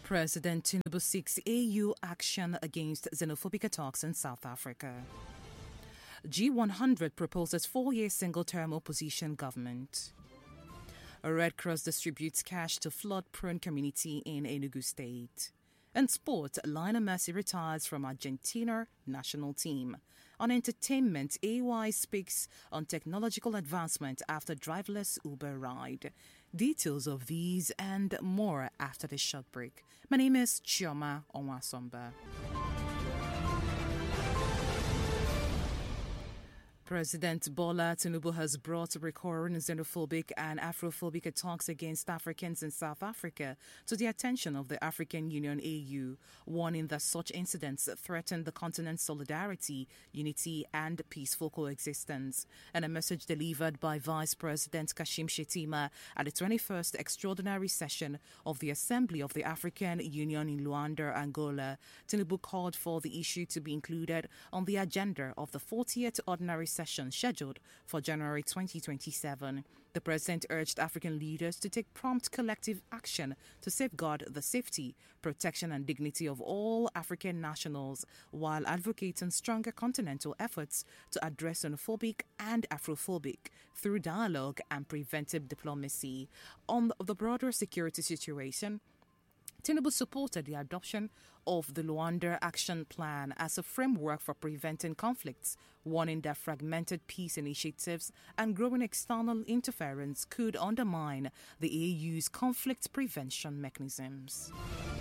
President Tinubu seeks AU action against xenophobic attacks in South Africa. G100 proposes 4-year single-term opposition government. A Red Cross distributes cash to flood-prone community in Enugu State. In sport, Lionel Messi retires from Argentina national team. On entertainment, AY speaks on technological advancement after driverless Uber ride. Details of these and more after the short break. My name is Chioma Onwasomba. President Bola Tinubu has brought recurring xenophobic and Afrophobic attacks against Africans in South Africa to the attention of the African Union AU, warning that such incidents threaten the continent's solidarity, unity and peaceful coexistence. In a message delivered by Vice President Kashim Shettima at the 21st Extraordinary Session of the Assembly of the African Union in Luanda, Angola, Tinubu called for the issue to be included on the agenda of the 40th Ordinary Session scheduled for January 2027. The president urged African leaders to take prompt collective action to safeguard the safety, protection and dignity of all African nationals while advocating stronger continental efforts to address xenophobic and Afrophobic through dialogue and preventive diplomacy. On the broader security situation, Tinubu supported the adoption of the Luanda Action Plan as a framework for preventing conflicts, warning that fragmented peace initiatives and growing external interference could undermine the AU's conflict prevention mechanisms.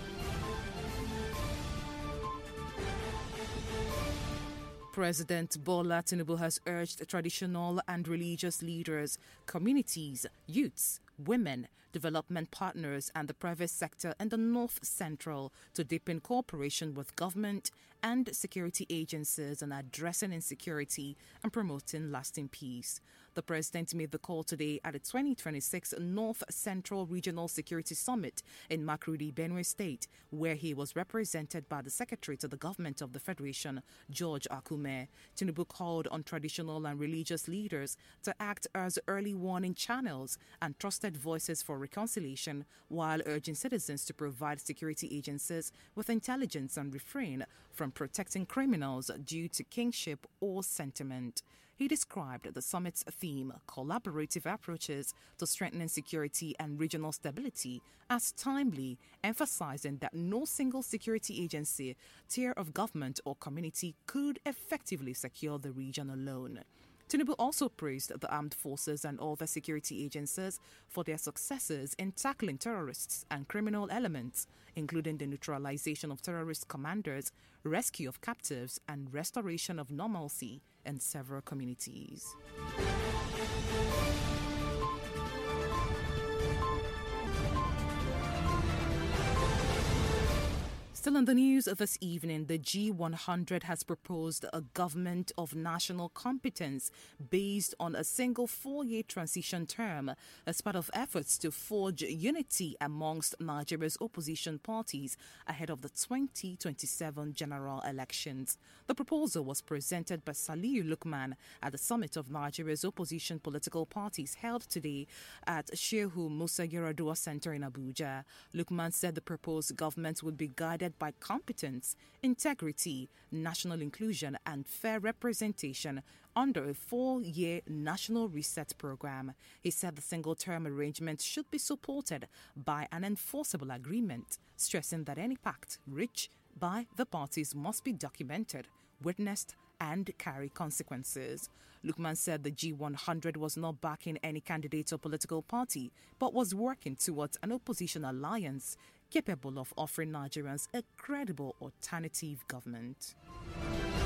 President Bola Tinubu has urged traditional and religious leaders, communities, youths, women, development partners and the private sector in the North Central to deepen cooperation with government and security agencies on addressing insecurity and promoting lasting peace. The president made the call today at the 2026 North Central Regional Security Summit in Makurdi, Benue State, where he was represented by the Secretary to the Government of the Federation, George Akume. Tinubu called on traditional and religious leaders to act as early warning channels and trusted voices for reconciliation, while urging citizens to provide security agencies with intelligence and refrain from protecting criminals due to kinship or sentiment. He described the summit's theme, collaborative approaches to strengthening security and regional stability, as timely, emphasizing that no single security agency, tier of government or community could effectively secure the region alone. Tinubu also praised the armed forces and other security agencies for their successes in tackling terrorists and criminal elements, including the neutralization of terrorist commanders, rescue of captives, and restoration of normalcy in several communities. Still in the news this evening, the G100 has proposed a government of national competence based on a single 4-year transition term as part of efforts to forge unity amongst Nigeria's opposition parties ahead of the 2027 general elections. The proposal was presented by Saliu Lukman at the summit of Nigeria's opposition political parties held today at Shehu Musa Yar'Adua Center in Abuja. Lukman said the proposed government would be guided by competence, integrity, national inclusion and fair representation under a 4-year national reset program. He said the single-term arrangement should be supported by an enforceable agreement, stressing that any pact reached by the parties must be documented, witnessed and carry consequences. Lukman said the G100 was not backing any candidate or political party, but was working towards an opposition alliance capable of offering Nigerians a credible alternative government.